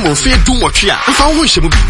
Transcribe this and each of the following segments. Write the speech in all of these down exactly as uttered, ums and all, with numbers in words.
mo fe du wotwe a mfa ho nhyemu bi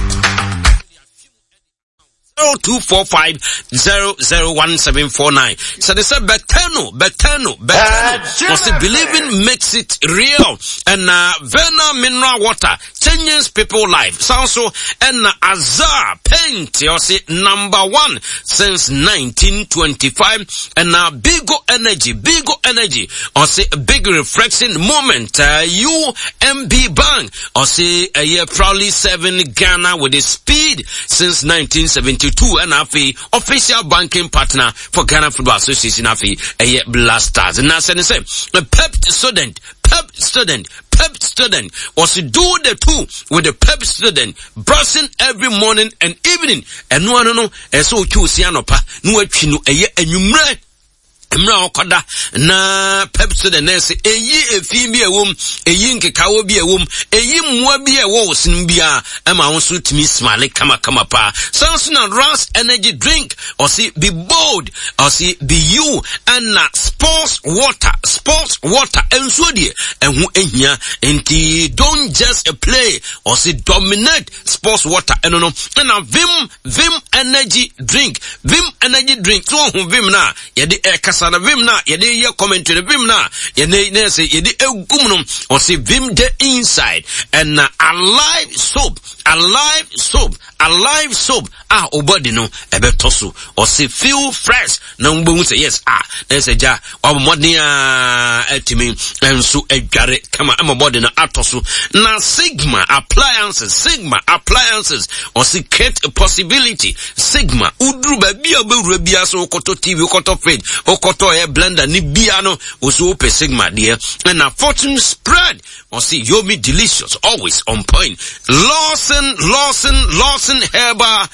zero two four five zero zero one seven four nine. So they said Betano, Betano, Betano. Was it believing makes it real. And uh Vena mineral water changes people's life. So also and uh, Azar paint you see number one since nineteen twenty-five. And uh Bigo Energy, Bigo Energy or say a big reflection moment. Uh U M B Bank or say a year proudly serving Ghana with the speed since nineteen seventy-two. Two and a official banking partner for Ghana Football Association of a Blasters. And as I say, a Pep student, Pep student, Pep student was to do the two with the Pep student, brushing every morning and evening. And no, no, no, and so choose Yanopa, no, a year and you may. Mra okoda na pepsi the nurse eyi efi bi ewom eyi nkekawo bi ewom eyi mmoa bi ewo wosin bia ema wonso timi smile kama kama pa Samson Ras energy drink or see be bold or see be you and na sports water sports water enso die enhu ehia enti don't just play or see dominate sports water eno no na Vim Vim energy drink Vim energy drink so hu Vim na ye de ekasa na Vim na ye de ye comment to the Vim na ye ne ne say ye de egum no or say Vim de inside and uh, alive soap alive soap alive soap ah obody no ebe toso or say feel fresh na mbo say yes ah na say ja wa modern ah etimi enso adware kama am body na atoso na Sigma appliances Sigma appliances or say create a possibility Sigma udru ba bia obewura bia so okoto T V okoto fridge okoto air blender ni bia no oso ope Sigma there and a fortune spread or see Yomi delicious always on point Lawson Lawson Lawson Herba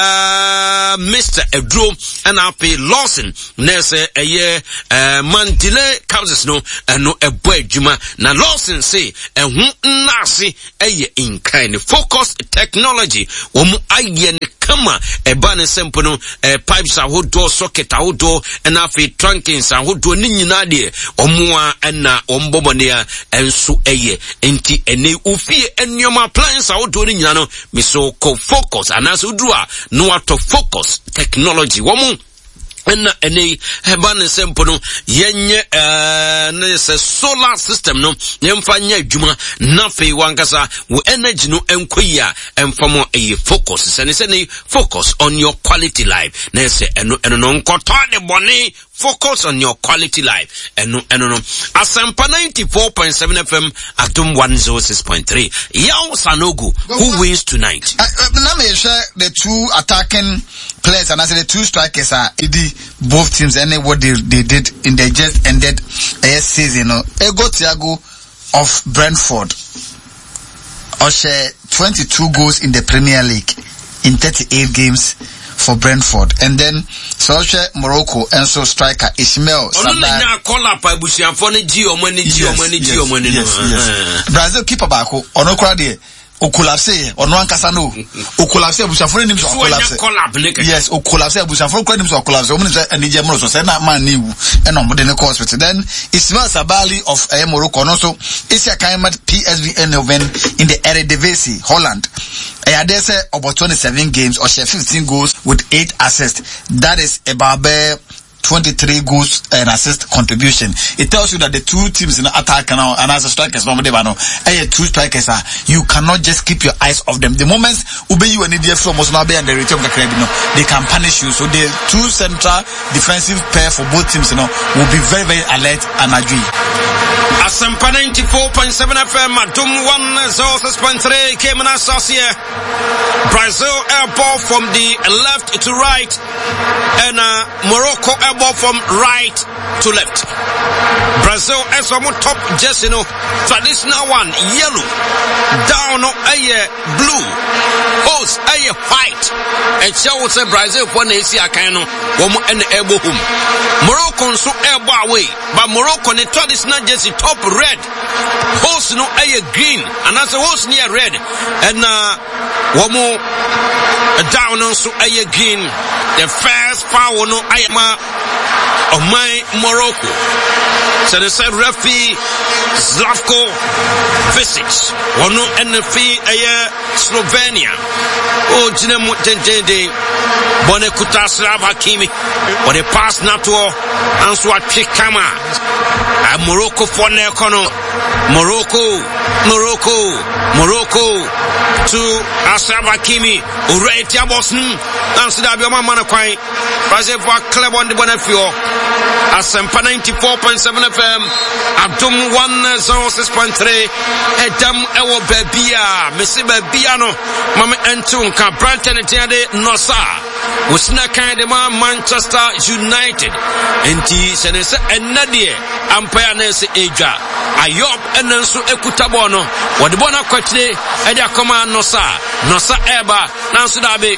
uh Mister Edro and I pay Lawson nese a year uh Mandile causes no and no a boy juma na Lawson say and who nasi a year in kind focus technology womu aye kama e bane sempo no e pipes ahodo socket ahodo and afi trunkings ahodo ni nyina de omoa na ombobone a enso eye enti ene ofie enyoma appliance ahodo ni nyina no me so ko focus anaso dua no ato focus technology womu and any heban simple no yenye uh ne se solar system no yemfa nya adwuma na fe wankasa wo energy no enkoya emfamo e focus se ne se ne focus on your quality life na se eno eno no nkoto de bone focus on your quality life eno eno no Asempa ninety-four point seven F M Adum one oh six point three Yaw Sanogo who wins tonight. Let me share the two attacking players and I say the two strikers are both teams and what they, they did in the just ended uh, season. Uh, Ego Thiago of Brentford Oshe twenty-two goals in the Premier League in thirty-eight games for Brentford, and then Solskjaer Morocco and so striker Ismail Sabah. Brazil keeper bako onokra de o collapse ono ankasa no o collapse abusafo nim so collapse yes o collapse abusafo kwa nim so collapse o nim ani je mo so say na man niwu e no mo de ne hospital. Then Ismail Sabali of uh, Morocco no so Isia Kaimat P S V Eindhoven in the Eredivisie Holland. I had say about twenty-seven games or fifteen goals with eight assists. That is about twenty-three goals and assist contribution. It tells you that the two teams in the attack now and as a strikers from Devano, and two strikers are you cannot just keep your eyes off them. The moment Ube you and India from Mosnabe and the return of the credit, you know, they can punish you. So the two central defensive pair for both teams, you know, will be very, very alert and agree. Asempa ninety-four point seven F M Adum one oh six point three came in associate. Brazil air ball from the left to right and uh, Morocco air ball from right to left. Brazil as on top jersey no traditional one yellow down no aye blue hose aye white and show say Brazil for na esi akan no wo mo en air ball home. Morocco so air ball away but Morocco ne traditional jersey top red hose no aye green and as a hose near red and uh wo mo down no so aye green. The first foul no aye ma of my Morocco. So they said referee Slavko Visic. One N F A Slovenia. Oh, Jinem Jende. Bone Kuta Slav Hakimi. But they pass not to and so at Kama. Morocco for Nekono. Morocco, Morocco, Morocco to Ashraf Hakimi. Ure Tiabosn. And so that be my man quite. Brazil for club on the Bonafio. Asempa ninety-four point seven F M. Abdum one oh six point three. Edam ewo bebia. Missy bebiano. Mama entunka. Branton etiade Nosa. Usna kind of Manchester United. Enti senese enadie. Ampere nese eja. Ayob enenso ekutabono. Wadibona kwetile. Edia koma Nosa. Nosa eba. Nansu dabe.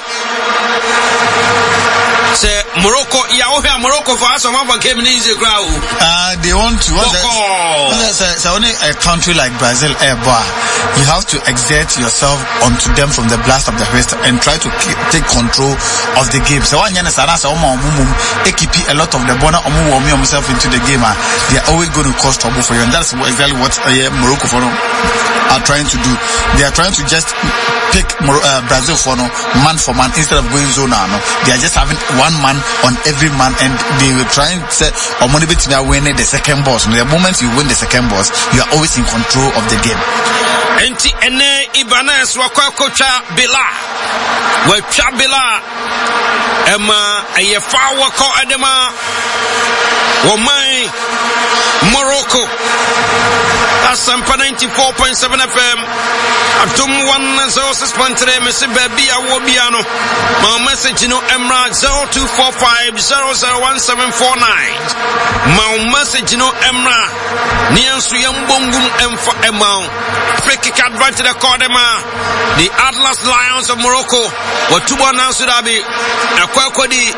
Say Morocco, yeah, over Morocco for us, some of them came in easy crowd. Uh, they want to. So only a country like Brazil, Eba, you have to exert yourself onto them from the blast of the wrist and try to keep, take control of the game. So one yana sarasa omo omo they keep a lot of the bona omo omo themselves into the game. They are always going to cause trouble for you, and that's exactly what uh, Morocco for them are trying to do. They are trying to just pick uh, Brazil for no man for man instead of going zona. No, they are just having one man on every man, and they were trying to say, or money bit me winning the second boss. And the moment you win the second boss, you are always in control of the game. Enti ene Ibanez wakwa kocha Bila. Wacha Bila. Emma ayefa wako adema. Wamai Morocco. Asampa ninety-four point seven F M. Atum one oh six point three. Missy Baby Awobiano. My message no Emra zero two four five zero zero one seven four nine. My message no Emra. Niansu Yambungum Emfa Emma. Free kick advantage the Cordema. The Atlas Lions of Morocco. What two one now should I be? Akwakodi.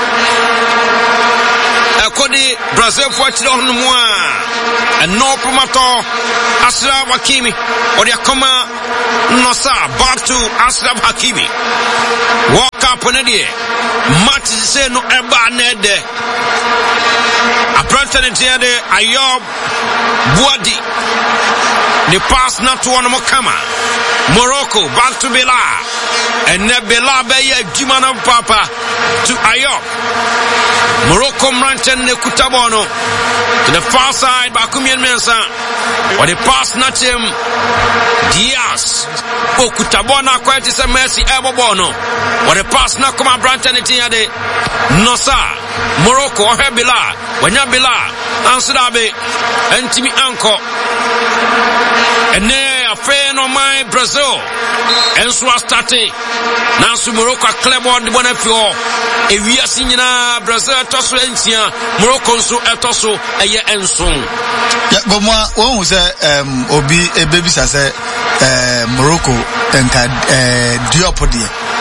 Akodi Brazil for Chilon Moa. And no promoter Ashraf Hakimi. Or the Koma Nosa. Back to Ashraf Hakimi. Walk up on it. Match say no eba nede. Approach and the Ayob Buadi. The pass not to one Mokama. Morocco back to Bela. And Bela Beye Jimano Papa to Ayob. Morocco Ranchen Nekutabono to the far side Bakumian Mensa. Or the pass not him Diaz Okutabona quite is a mercy Ebobono. Or the pass not come Branton Etiade Nosa Morocco or Hebila when Yabila Ansurabe and Timmy Anko. And there a fan of my Brazil and so starting now to Morocco club on the Bonafio. If we are seeing Brazil Tosso Encia Morocco so etoso a year and soon. Yeah, but one was um Obi a baby say uh Morocco and uh Diopodi.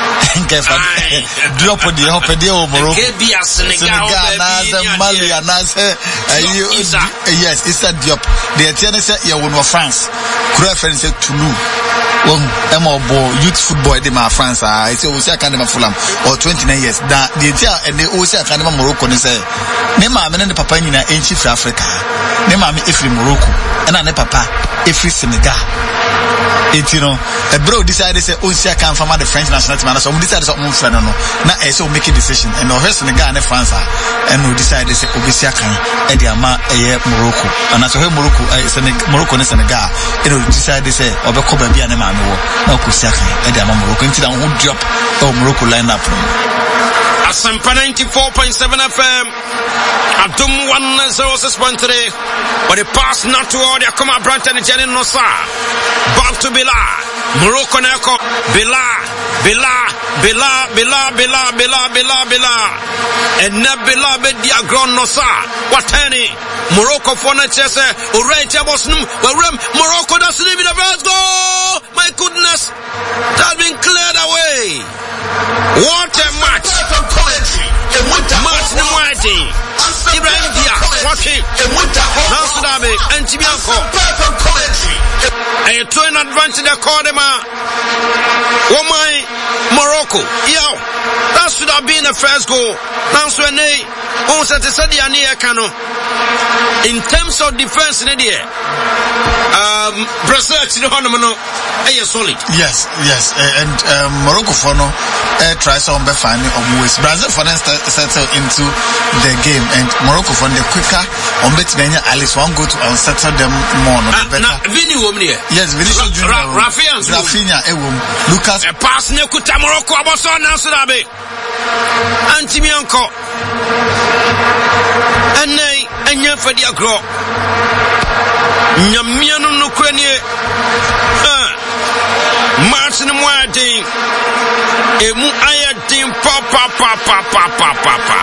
Diopodi Hopedi or Morocco. Senegal and Mali and yes, it's a Diop. The Etienne said you will know France. Could friend said Toulouse. Um, Emma Bo youth football de ma France. I say Osia Academy Fulham or twenty-nine years. That the entire and the Osia Academy Morocco they say. Nema me ne papa nyina enchi fra Africa. Nema me efri Morocco. And ne papa efri Senegal. It you know, a bro decided say Osia can from the French national team. So we decided to move friend no. Na e so make a decision. And no Senegal and France and we decided say Osia can e dey ama e Morocco. And so Morocco e Senegal Morocco and Senegal. And we decided say obekọ ba bia ne ma me wo. Na Osia can e dey ama Morocco. Until that who drop the Morocco lineup. Asampa ninety-four point seven F M. Abdum one oh six point three. But the pass not to all the Akoma Branton and Janin Nosa. Back to Bila. Morocco Neko. Bila. Bila. Bila. Bila. Bila. Bila. Bila. Bila. And Nebila Bedia Ground Nosa. What any? Morocco for Nachese. Ure Tabosnum. Well, Morocco doesn't leave it a first goal. My goodness. That's been cleared away. What a match. Match the mighty. Ibrahim Dia. Watch it. Nansudabe and Tibianco. A twin advantage they call them out. Oh my Morocco. Yo, that should have been the first goal. Now so nay, on said the Ania Cano. In terms of defense in the air, um Brazil to the Honomano, are solid? Yes, yes, and um, Morocco for no uh, try some befani or West Brazil for them settle into the game, and Morocco for the quicker on bet Benya at least one go to and settle them more. Uh, better. Vini woman here. Yes, Vinicius Junior. Rafinha, Rafinha, Ewum, Lucas. A pass ne kuta Morocco aboso na Sudabe. Antimianko. Enei enya fadi agro. Nyamiano no kwenye. Ah. Martin Moadin. Emu ayadin pa pa pa pa pa pa pa pa.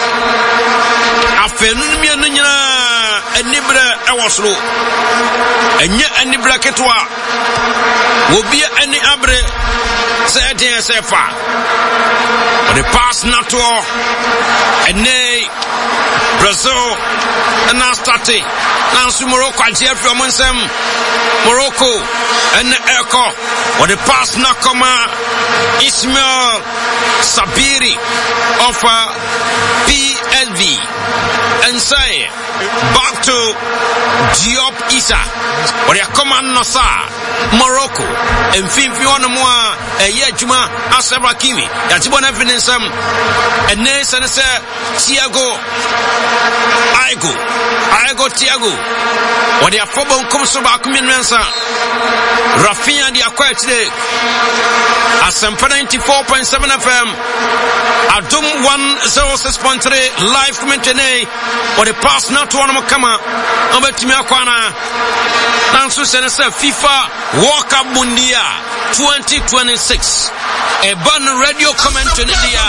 Afenu miano nyina enibra ewosro. Enya enibra ketwa. Obi eni abre say den say fa. The pass not to and nay Brazil and now starting now to Morocco and Jeffrey Monsem Morocco and Echo or the pass not come Ismail Sabiri of uh, P L V and say back to Diop Issa or the command Nasa Morocco and Fifi on more a year Juma Asabakimi that's one evidence um and Ness and say Thiago Aigo Aigo Thiago or the football comes back Minransa Rafinha the acquired today Asampa ninety-four point seven F M Adum one oh six point three live commentary or the pass not to one more come over to me Akwana Nansu Senasa FIFA World Cup Mundia twenty twenty-six a ban radio comment in India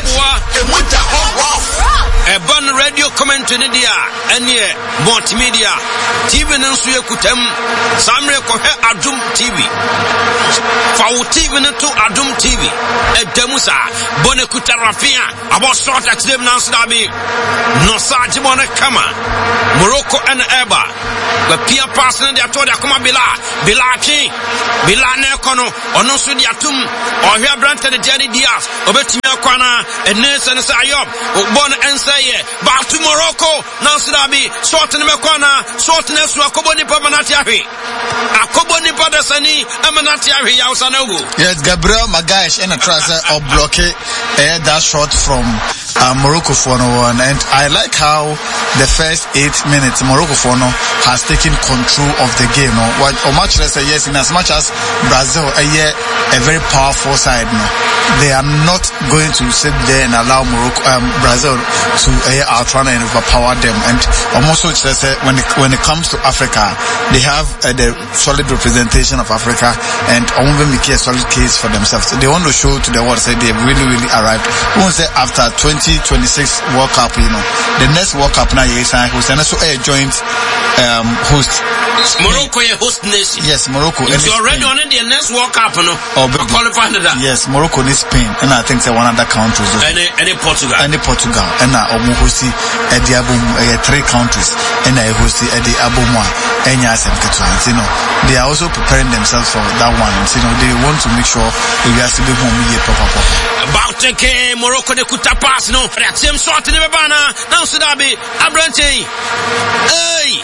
a ban radio comment in India and yeah multimedia T V Nansu Yakutem Samre Kohe Adum T V Fau T V to Adum T V a Demusa Bonekuta Rafinha about short at them Nansu Dabi no Sajimona Kama Morocco and Eba the Pia Person they told Akuma Bila Bila King Bila Nekono or no Sudiatum or here Branton the Jerry Diaz or Betimia Kwana and Nelson Sayob or Bon and say back to Morocco Nansu Dabi short in Mekwana short in Eswa Koboni Pamanatiahi Akoboni Padasani Amanatiahi Yausanogu. Yes, Gabriel Magash and a tracer or block it uh, that shot from uh, Morocco for no one, and I like how the first eight minutes Morocco for no has taken control of the game. No, what or much less yes, in as much as Brazil a year a very powerful side. No, they are not going to sit there and allow Morocco, um, Brazil to uh, outrun and overpower them. And also just uh, when it, when it comes to Africa, they have uh, the solid representation of Africa and only make a solid case for themselves. They want to show to the world say they really really arrived. We won't say after twenty twenty-six World Cup, you know, the next World Cup now is host and also a joint um, host. Morocco a host nation. Yes, Morocco. It's already on the next World Cup, no? Oh, qualified that. Yes, Morocco and Spain, and I think they one other countries. And any Portugal. And Portugal, and I almost see at the album three countries, and I host at the album one, and yes, you know, they are also preparing themselves for that one. You know, they want to make sure they have to be home here proper. About the game, Morocco de Kutapas, no, reaction shot in the banner, now Sudabi, Abrante, hey,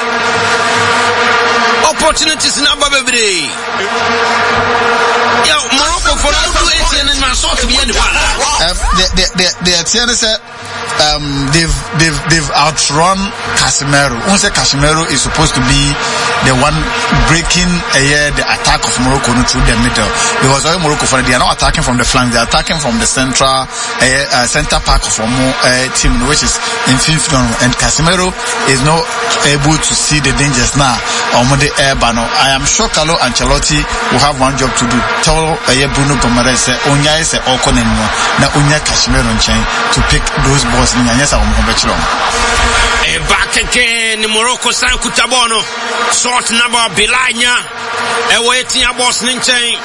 opportunities in Ababe. Yo, Morocco for now to eighteen and my sort to be in the one. The the the the um they've they've they've outrun Casemiro. Once Casemiro is supposed to be the one breaking uh, yeah, the attack of Morocco through the middle, because all Morocco for they are not attacking from the flank, they are attacking from the central uh, uh, center park of a uh, team which is in fifth round, and Casemiro is not able to see the dangers now on the air banner. I am sure Carlo Ancelotti will have one job to do. Tell uh, Bruno Gomes say Onya is Okonenmo na Onya Casemiro chain to pick those balls because nyanyesa wo mo be e back again Morocco san kutabono short number Bilanya e wo etia boss ni nchen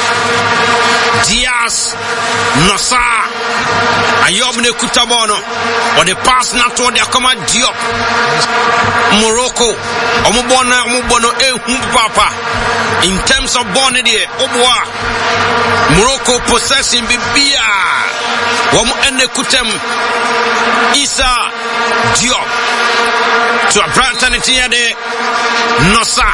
Diaz Nosa Ayob ne kutabono or the pass na to the akoma Diop Morocco omubona omubono ehu papa in terms of born there obwa Morocco possessing bibia wom ene kutem Isa Diop to a Brantanity de Nosa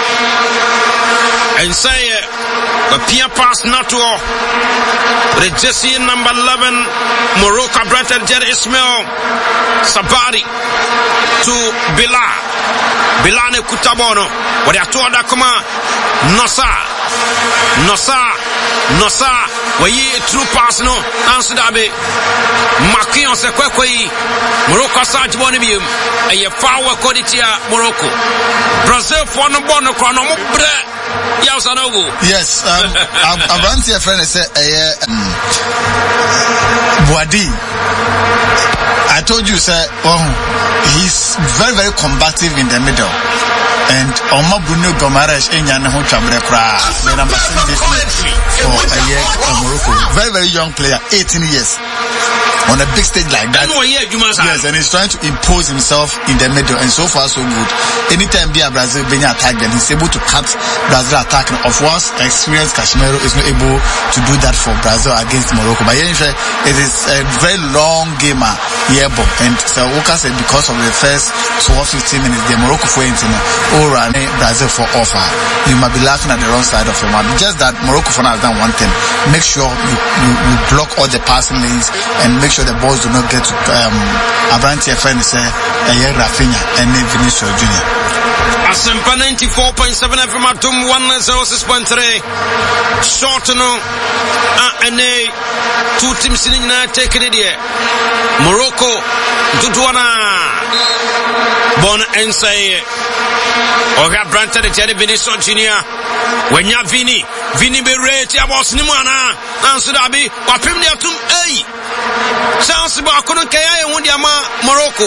and say a Pia pass not to the Jesse number eleven Morocco Brantan Jerry Ismail Sabari to Bila Bilane Kutabono what they are told that come Nosa Nosa Nosa where ye true pass no answer that be Makion se kwekwe Morocco Sarge Bonibium and ye power quality Morocco Brazil for no bono chrono bre yes or no go yes um Abanti a friend say eh um, Boadi I told you sir oh he's very very combative in the middle and Oma Bruno Gomares enya ne ho twabre kra the number six for a year Morocco very very young player eighteen years on a big stage like that. Yes, and he's trying to impose himself in the middle, and so far so good. Anytime be a Brazil being attacked, then he's able to cut Brazil attack. Of course, experienced Casemiro is not able to do that for Brazil against Morocco. But it is a very long game, yeah, and so Oka said because of the first twelve to fifteen minutes, the Morocco for instance, or Brazil for offer. You might be laughing at the wrong side of the one. Just that Morocco for now has done one thing. Make sure you, you, you block all the passing lanes and make sure the balls do not get to um Abanti friend say eh Rafinha and Vinicius Junior. Asempa ninety-four point seven F M Atum one oh six point three. Short no and two teams in na take it there. Morocco Dudwana Bon and say Oga Branta de Terry Vinicius Junior. When ya Vini Vini be rate ya boss ni mana nanso da bi wapem dia tum ei chance ba kono kaya e hundi ama Morocco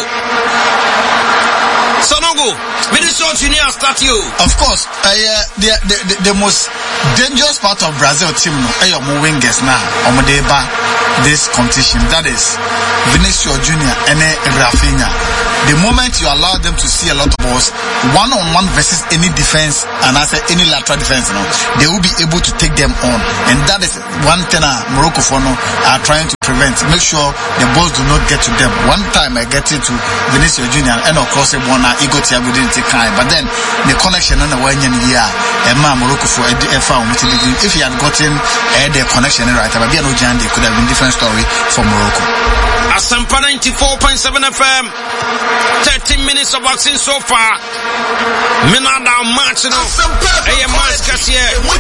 Sonogo Vinicius Junior start you of course uh, yeah, the, the, the the most dangerous part of Brazil team no eh your wingers now omo dey ba this competition that is Vinicius Junior and Rafinha. The moment you allow them to see a lot of balls one on one versus any defense and I say any lateral defense no they will be able to take them on, and that is one thing uh, Morocco for no are trying to prevent. Make sure the balls do not get to them. One time I get it to Vinicius Junior and of course one uh, Ego Thiago didn't take time, but then the connection on the one year and man Morocco for a if he had gotten uh, the connection right but be no Jan, they could have been different story for Morocco. Asampa ninety-four point seven F M. thirteen minutes of boxing so far. Minada match no. Eye match kasiye.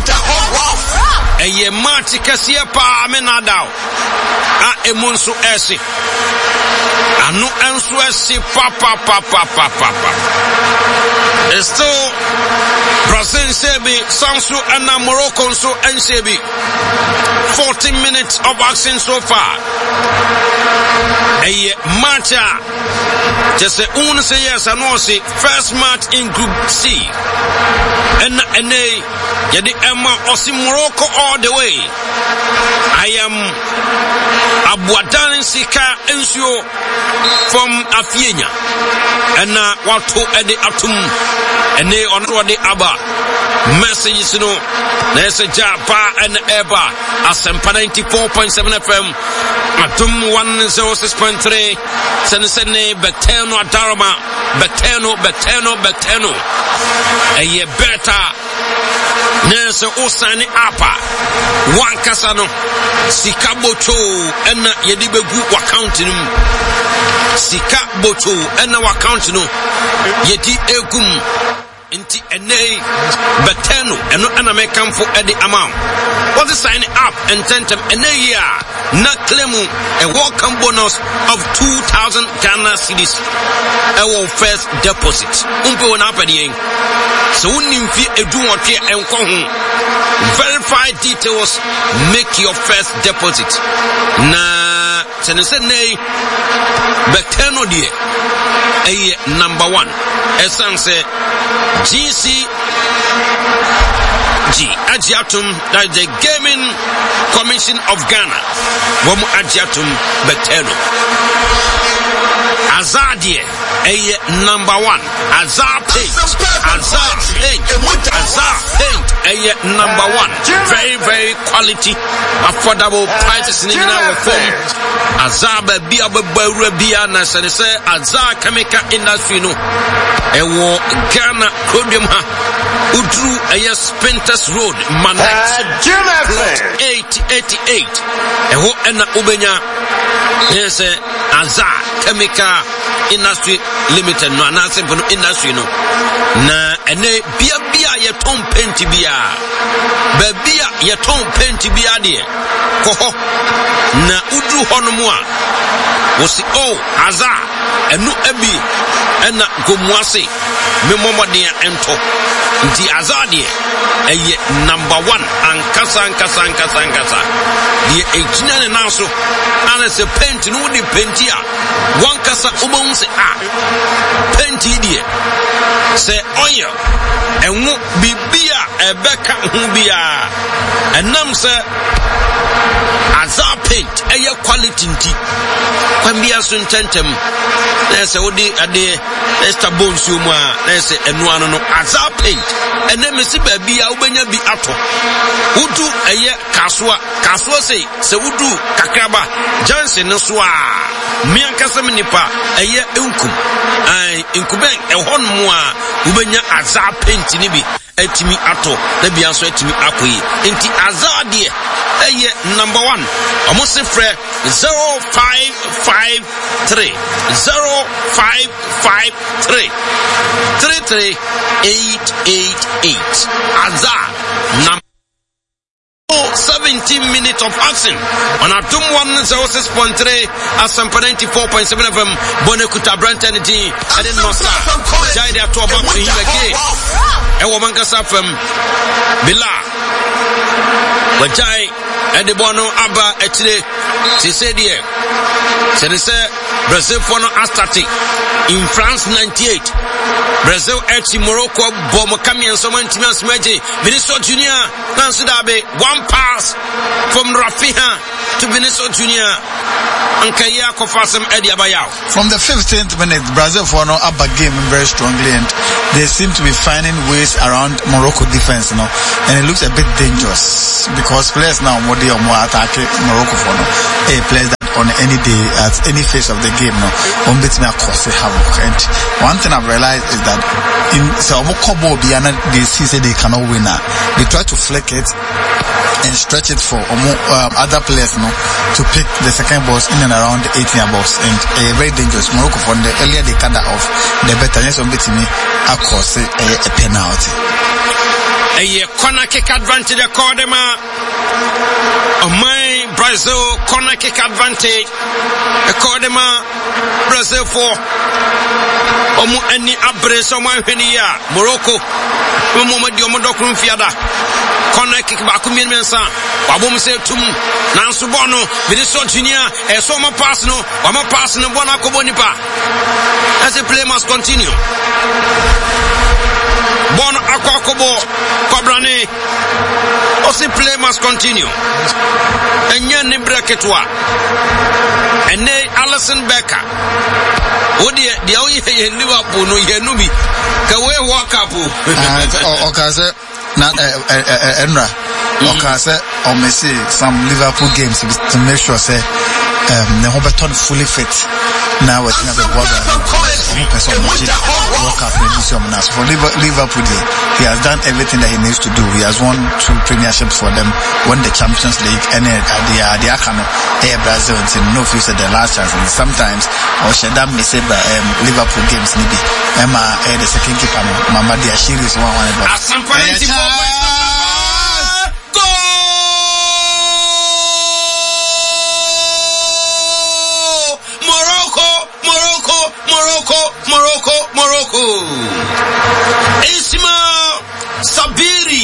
Eye match kasiye pa minada. A emunsu esi. Anu ensu esi pa pa pa pa pa pa pa. Esto Brazil sebi Sansu and Morocco so ensebi. fourteen minutes of boxing so far. A match just say one say yes and no say first match in Group C and and they yadi Emma Osi Morocco all the way. I am Abuadan Sika Ensio from Afienya and uh, what to Eddie Atum and they on the Abba messages no there's a Japa and Eba Asempa ninety-four point seven F M Atum one oh six point three Senesene Beteno Adarama Beteno Beteno Beteno a ye better Nese Osani Apa One Casano Sika Bocho and Yedibegu Wacounting Sika Bocho and our counting Yedi Egum Inti ene beteno eno ana mekam for edi amount. What is sign up and tentem ene year na claim a welcome bonus of two thousand Ghana cedis. Our first deposit. Umpe wona apedi en. So unim fi edu wotwe enko ho. Verify details, make your first deposit. Na sene se nei Beteno die eye number one esanse G C G Agiatum, that is the Gaming Commission of Ghana. Womu Agiatum Beteno. Azadie, a number one. Azar Paint, Azar Paint, Azar Paint, a number one. Very, very quality, affordable prices in our form. Azar Bia Bia Nas and say Azar Chemical Industry no. Ewo Ghana Codium ha. Udru a Spintas Road, Manet, eight eighty-eight. Ewo ena ubenya. Yes, Azar Chemical Industry Limited no anase bono industry no na ene bia bia ye ton penti bia ba bia ye ton penti bia de ko ho na udu hono mu a wo si oh Azar enu abi ena gomuase memomode ento nti Azar de eye number one ankasa ankasa ankasa ankasa de ejina ne naso ana se penti no di penti a wankasa ubon se a penti die se oil enwo bibia ebeka hu bia enam se Azar paint eye quality nti kwambia so ntentem na se odi ade extra bones yo mu a na se enu anu no Azar paint ene mesi ba bia ubenya bi ato udu eye kaswa kaswa sei se udu kakraba Johnson no so a miankasa mnipa eye enkum ai enkuben ehon mu a ubenya Azar paint ni bi etimi ato na bia so etimi akoyi enti Azar de eye number one almost frɛ zero five five three zero five five three three three eight eight eight Azar number seventeen minutes of action on Atum one oh six point three Asampa ninety-four point seven F M Bonekuta Brent Energy and in Nosa Jai there to about to him again Ewo Mankasa from Bila Wajai Ede Bono Abba Etile Se said here Se de se Brazil for no Astati in France ninety-eight Brazil Echi Morocco Bomo Kamian Soman Timas Meji Vinicius Junior Nansudabe one pass from Rafinha to Vinicius Junior Ankaya Kofasem Eddie Abayao. From the fifteenth minute, Brazil for no upper game very strongly, and they seem to be finding ways around Morocco defense, you know, and it looks a bit dangerous because players now more or more attack Morocco for no a players that on any day at any phase of the game no on bit me cause havoc. And one thing I've realized is that in some Kobo Biana they see say they cannot win now. They try to flick it and stretch it for um, other players no to pick the second balls in and around the eighteen box, and uh, very dangerous. Morocco from the earlier they cut that off, the better yes on bit me across a, a penalty. A corner kick advantage according to my Brazil corner kick advantage according to Brazil for omo any abre so man hwani ya Morocco omo ma di omo dokun fiada corner kick ba kumien mensa wabom se tum nanso bo no Vinicius Junior e so ma pass no wa ma pass no bo na kobo nipa as the play must continue. Bon Akwakobo Kobrane Osi play must continue. Enye ni breketwa Ene Alison Becker Odi di awi ye Liverpool no ye nubi ka we walk up o ka se na Enra o ka se o Messi some Liverpool games to make sure say um the Robertson fully fit now with another brother person walk up for Liverpool. He has done everything that he needs to do. He has won two premierships for them, won the Champions League, and the the Akano Air Brazil until no future the last chance. And sometimes or Shadam may say um, Liverpool games maybe Emma uh, the second keeper Mama Diashiri is one one. Morocco, Morocco. Ismail Sabiri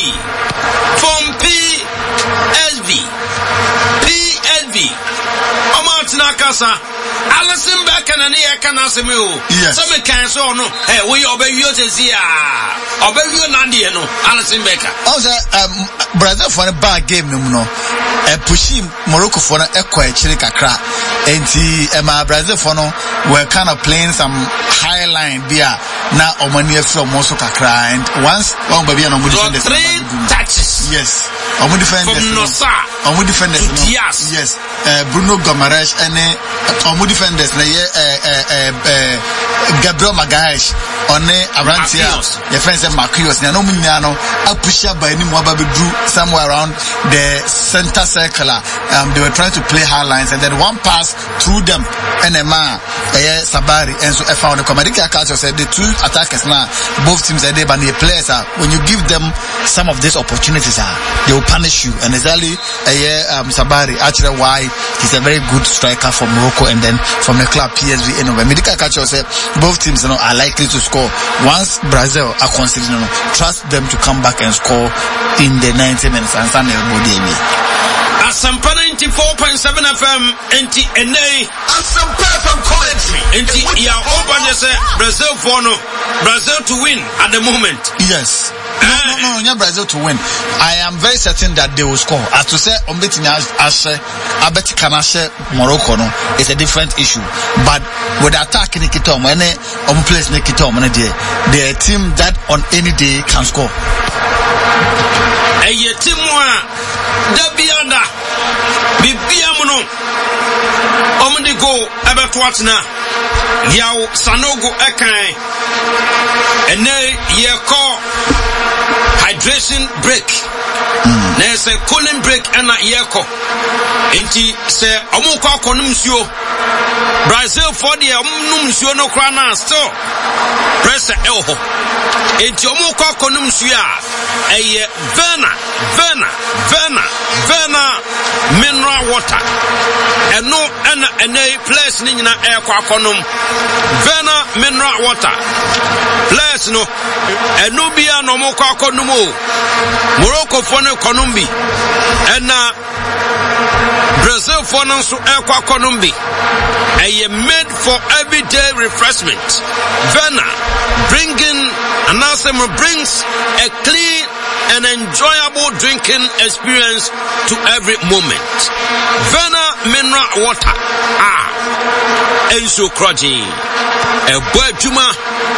from P L V. P L V. Amatina kasa Alison Becker and here can ask me. Some can so no. Hey, we obey you to see ah. Obey you Nandi no. Alison Becker. Also, um, Brazil for a bad game no no. A pushing Morocco for a quiet chilika crack. And see, Emma Brazil for no were kind of playing some high line beer now Omania from Mosoka cry. And once one baby and I'm three touches. Yes. I'm defenders. From Nosa. I'm defenders. Yes. Yes. Uh, Bruno Gomaresh and I'm defenders. Uh, uh, uh, Gabriel Magash on Arantia. Your friends and Marcus. No Mignano. I push up by any Mwababi drew somewhere around the center circle. Um, they were trying to play high lines and then one pass through them. And a man, uh, Sabari. And so I found the Comadika culture said the two attackers now, both teams are there, but the players are, when you give them some of these opportunities, uh, they will punish you. And exactly, uh, um, Sabari, actually why he's a very good striker for Morocco and then from the club P S V. Anyway, Medical culture said both teams, you know, are likely to score. Once Brazil are considered, you know, trust them to come back and score in the ninety minutes and stand everybody away. Asampa ninety-four point seven F M N T N A Asampa from commentary. N T ya open just Brazil for no Brazil to win at the moment. Yes. No, no, no, no, not Brazil to win. I am very certain that they will score. As to say, Umbeti Ashe, Abeti Kanashe, Morocco, no, it's a different issue. But with the attack in Nikitom, when they um place Nikitom, they're a team that on any day can score. A team one, Dabiada, Bibiamuno, Omni go, Abatwatna, Yao Sanogo Ekai, and they ye call hydration break. Mm. There's a cooling break and a yeko. Enti say Omuka Konumsio Brazil for the Omnumsio no crana still press elho. Enti Omuka Konumsia a Vena Vena Vena Vena mineral water. And no and and a place nina air kwakonum Vena mineral water. Place no and no be no more kwakonumo Morocco for no konumbi and uh, Brazil for no so air kwakonumbi a made for everyday refreshment. Vena bringing and now brings a clean and enjoyable drinking experience to every moment. Vena mineral water. Ah, Enso Kroji. A boy Juma.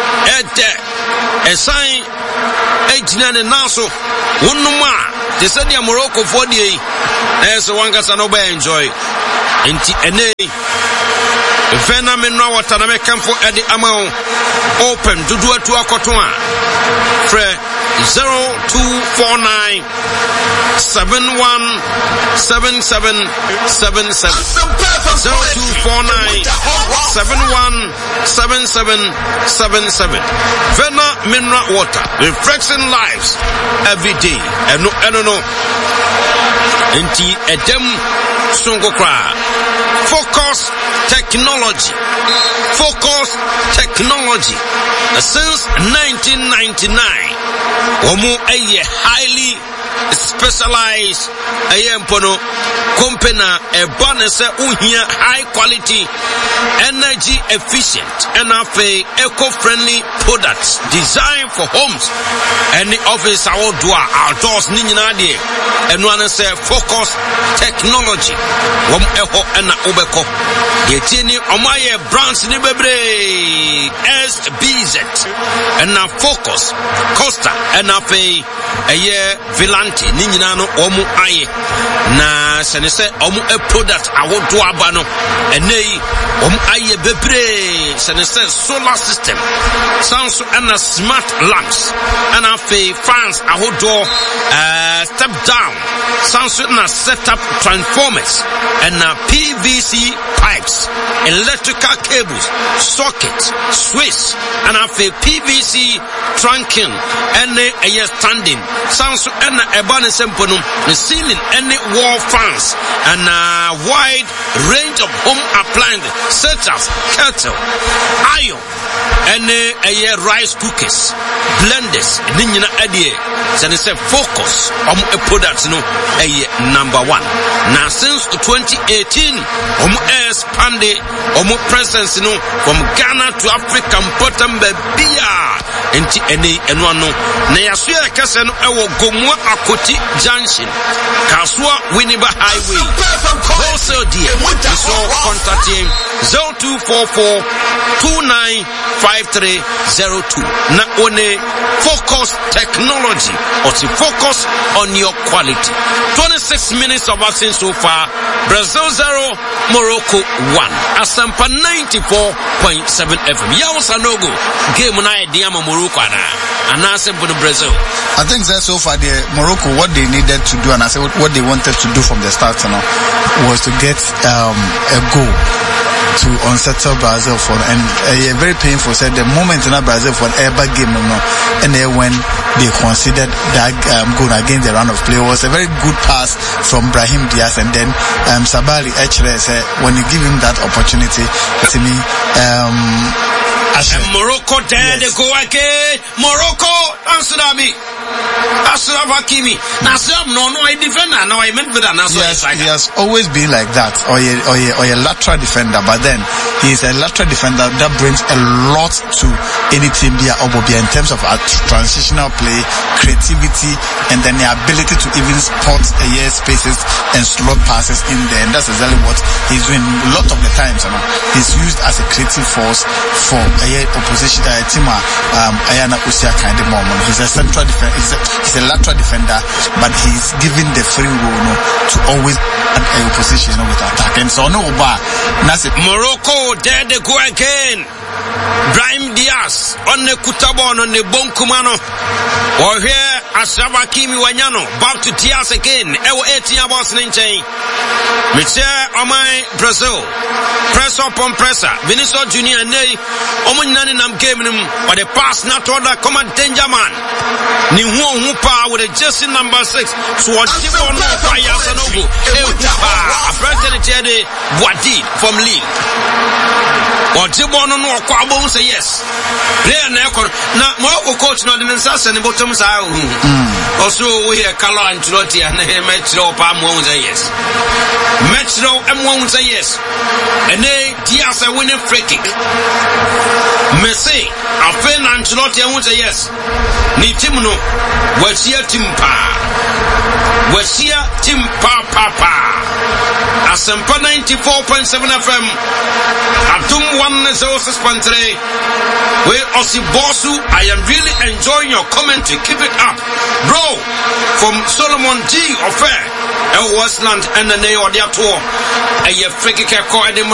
A sign. Ejina ne naso. Wunuma. They said the Morocco for the as one gets an obey enjoy. Inti ene. Vena mineral water na me come for Eddie Amao. Open. Dudu atu akotwa. Fre. Zero two four nine seven one seven seven seven seven zero two four nine seven one seven seven seven seven. Vena mineral water, refreshing lives every day. And no, I don't know. Enti edem sungokra. Focus technology. Focus technology. Since nineteen ninety-nine. Omu a highly specialized ayempono company a bonus uhia high quality energy efficient and a eco-friendly products designed for homes and the office outdoor outdoors ninyina de and one say focus technology wom eho na obeko de tini omaye branch ni bebre S B Z and na focus Costa and a pay a year Vilante ninyina no omu aye na se ne se omu a product awodo abano enei omu aye bebre se ne se solar system sounds and a smart lamps and a pay fans awodo uh step down sounds na set up transformers and a P V C pipes electrical cables sockets switch and a pay P V C trunking and a standing sounds and a bonus the ceiling and the wall fan fans and a wide range of home appliances such as kettle, iron, and uh, rice cookers, blenders, ninyina adie. So they say focus on a product no a number one. Now since twenty eighteen, um expanded um presence no from Ghana to Africa, important bebia enti eni eno no na yaso ya kase no ewo Gomwa Akoti Junction, Kaswa Winneba Highway, wholesale deal. So contact him zero two four four two nine five three zero two. Na one focus technology or to focus on your quality. twenty-six minutes of action so far. Brazil zero, Morocco one. Asampa ninety-four point seven F M. Yawo Sanogo game na idea ma Morocco ana. Ana simple Brazil. I think that so far the Morocco, what they needed to do and I said what they wanted to do from the start, you know, was to get um, a goal to unsettle Brazil for, and uh, very painful. Said the moment in Brazil for ever game, you know, and then when they considered that um, goal against the round of play was a very good pass from Brahim Diaz, and then um, Sabali actually said when you give him that opportunity, to me, um, and Morocco there yes. They go again. Morocco, Ansurabi. Ashraf Hakimi. Now, no, no, I defender. No, I meant for that. Yes, he has always been like that, or a, or a, or a lateral defender. But then he is a lateral defender that brings a lot to any team here, in terms of our transitional play, creativity, and then the ability to even spot a uh, year spaces and slot passes in there. And that's exactly what he's doing. A lot of the times, you know, he's used as a creative force for a uh, opposition uh, team. Um, Ayana Usia kind of moment. He's a central defender. He's a, he's a lateral defender, but he's given the free role, you know, to always at a opposition, you know, with attack. And so no, but Morocco, there they go again. Brahim Diaz on the Kutabon on the Bonkumano. Or here Ashraf Hakimi Wanyano. Back to Diaz again. Ewo eighteen about Ninche. Mister Omai Brazil. Press up on presser. Vinicius Junior Ney. Omunani nam game him. But the pass not order come on danger man. Ni huo hupa with a jersey number six. So what you on fire Sanogo. A president Jede Wadi from Lille. Or Tibono no Kwabo say yes. Player Nekon. Now Morocco coach not in the Sassan and bottom side. Also we hear Carlo Ancelotti and Metro Pam won't say yes. Metro M won't say yes. And they Diaz a winning free kick. Messi, a fan Ancelotti won't say yes. Ni Timno, where's here Timpa? Where's here Timpa Papa? Asampa ninety-four point seven F M. Atum one zero six point three. Where Osibosu, I am really enjoying your commentary. Keep it up. Bro, from Solomon G. Offair, El Westland, and the Neo Dia Tour. A free kick